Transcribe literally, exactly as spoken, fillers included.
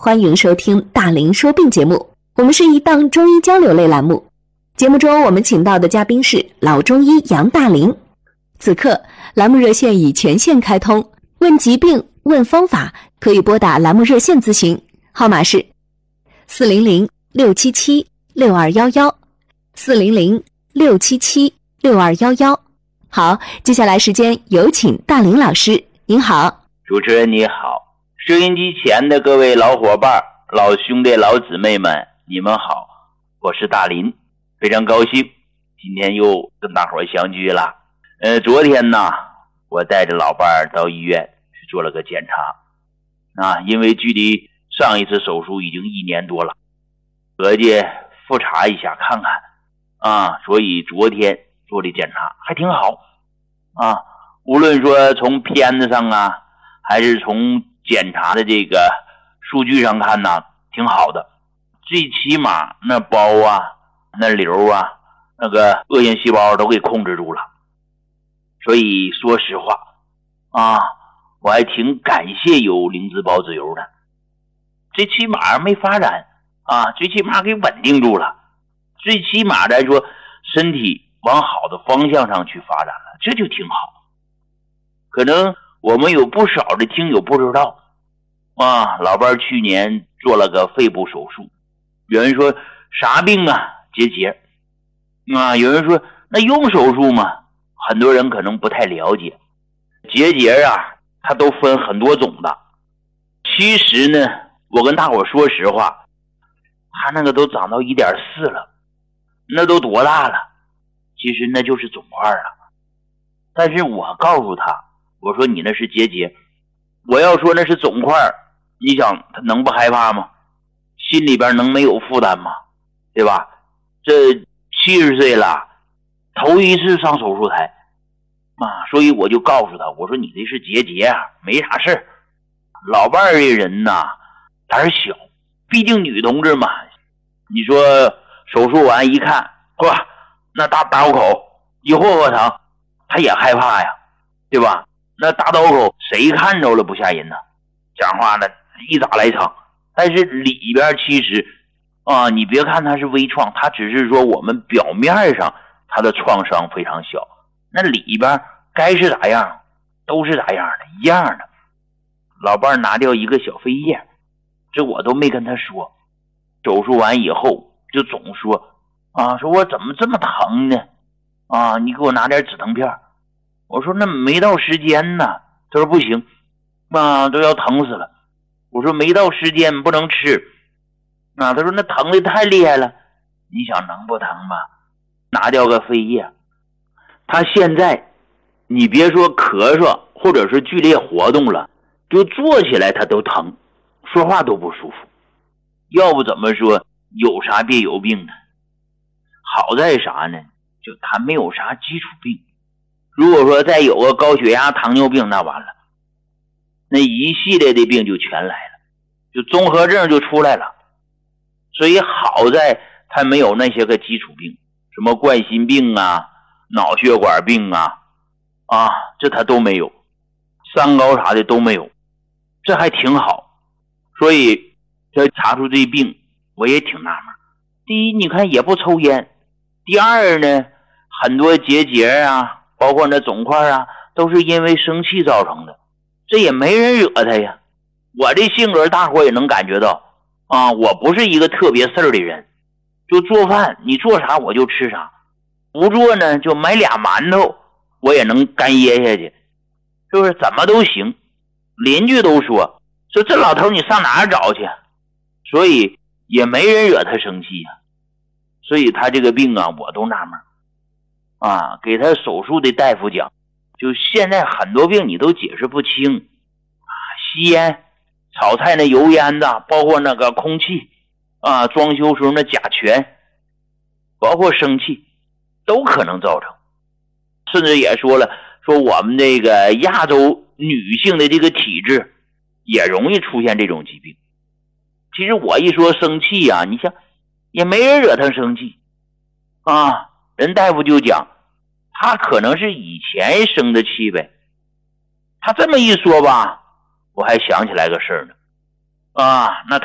欢迎收听大林说病节目，我们是一档中医交流类栏目。节目中我们请到的嘉宾是老中医杨大林。此刻栏目热线已全线开通，问疾病问方法可以拨打栏目热线咨询，号码是四零零六七七六二一一 四零零六七七六二一一。好，接下来时间有请大林老师。您好。 主持人你好，收音机前的各位老伙伴、老兄弟、老姊妹们，你们好，我是大林，非常高兴今天又跟大伙儿相聚了。呃，昨天呢，我带着老伴儿到医院去做了个检查啊，因为距离上一次手术已经一年多了，合计复查一下看看啊，所以昨天做的检查还挺好啊，无论说从片子上啊，还是从检查的这个数据上看呢，挺好的。最起码那包啊、那瘤啊、那个恶性细胞都给控制住了。所以说实话啊，我还挺感谢有灵芝孢子油的，最起码没发展啊，最起码给稳定住了，最起码来说身体往好的方向上去发展了，这就挺好。可能我们有不少的听友不知道啊，老伴去年做了个肺部手术，有人说啥病啊？结节啊，有人说那用手术吗？很多人可能不太了解，结节啊，它都分很多种的。其实呢，我跟大伙说实话，它那个都长到 一点四 了，那都多大了？其实那就是肿块了。但是我告诉他，我说你那是结节，我要说那是肿块，你想他能不害怕吗？心里边能没有负担吗？对吧？这七十岁了，头一次上手术台啊，所以我就告诉他，我说你这是结节啊，没啥事儿。老伴儿这人呐，胆儿小，毕竟女同志嘛。你说手术完一看，哇，那大刀口一霍霍疼，他也害怕呀，对吧？那大刀口谁看着了不吓人呢？讲话呢一打来长，但是里边其实啊，你别看它是微创，它只是说我们表面上它的创伤非常小，那里边该是咋样都是咋样的，一样的。老伴拿掉一个小肺叶，这我都没跟他说。手术完以后就总说啊，说我怎么这么疼呢？啊，你给我拿点止疼片。我说那没到时间呢。他说不行啊，都要疼死了。我说没到时间不能吃啊。他说那疼的太厉害了。你想能不疼吗？拿掉个肺叶，他现在你别说咳嗽或者是剧烈活动了，就坐起来他都疼，说话都不舒服。要不怎么说有啥别有病呢？好在啥呢？就他没有啥基础病。如果说再有个高血压、糖尿病，那完了，那一系列的病就全来了，就综合症就出来了。所以好在他没有那些个基础病，什么冠心病啊、脑血管病啊，啊，这他都没有，三高啥的都没有，这还挺好。所以这查出这病，我也挺纳闷。第一，你看也不抽烟；第二呢，很多结节啊，包括那肿块啊，都是因为生气造成的，这也没人惹他呀。我这性格大伙也能感觉到啊，我不是一个特别事儿的人，就做饭你做啥我就吃啥，不做呢就买俩馒头我也能干噎下去，是不是？怎么都行。邻居都说说这老头你上哪儿找去？所以也没人惹他生气呀。所以他这个病啊，我都纳闷啊。给他手术的大夫讲，就现在很多病你都解释不清啊，吸烟、炒菜那油烟的，包括那个空气啊，装修时候那甲醛，包括生气，都可能造成。甚至也说了，说我们这个亚洲女性的这个体质也容易出现这种疾病。其实我一说生气啊，你想也没人惹他生气啊，人大夫就讲他可能是以前生的气呗。他这么一说吧，我还想起来个事儿呢啊，那